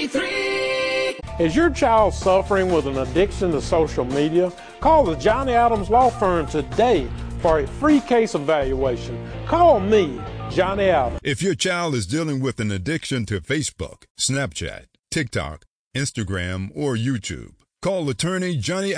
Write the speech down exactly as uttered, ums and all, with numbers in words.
ninety-three. Is your child suffering with an addiction to social media? Call the Johnny Adams Law Firm today for a free case evaluation. Call me, Johnny Adams. If your child is dealing with an addiction to Facebook, Snapchat, TikTok, Instagram, or YouTube, call attorney Johnny